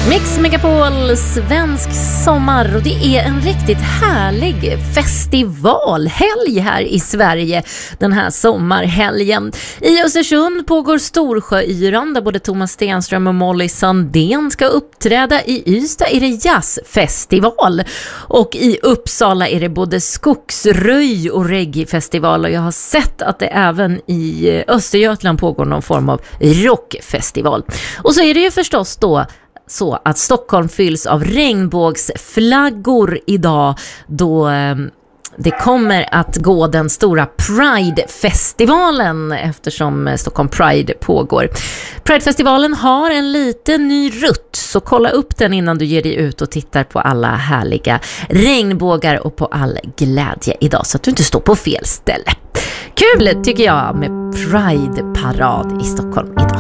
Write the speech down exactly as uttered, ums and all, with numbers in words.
Mix Megapol, svensk sommar, och det är en riktigt härlig festivalhelg här i Sverige den här sommarhelgen. I Östersund pågår Storsjöyran där både Thomas Stenström och Molly Sandén ska uppträda. I Ystad är det jazzfestival och i Uppsala är det både skogsröj och reggaefestival, och jag har sett att det även i Östergötland pågår någon form av rockfestival. Och så är det ju förstås då så att Stockholm fylls av regnbågsflaggor idag, då eh, det kommer att gå den stora Pride-festivalen, eftersom Stockholm Pride pågår. Pride-festivalen har en liten ny rutt, så kolla upp den innan du ger dig ut och tittar på alla härliga regnbågar och på all glädje idag, så att du inte står på fel ställe. Kul tycker jag med Pride-parad i Stockholm idag.